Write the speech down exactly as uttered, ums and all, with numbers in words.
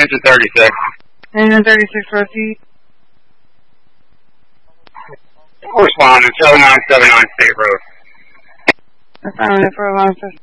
Engine thirty-six. Engine thirty-six, proceed. Correspondence, oh nine seven nine State Road. Affirmative for alarm system.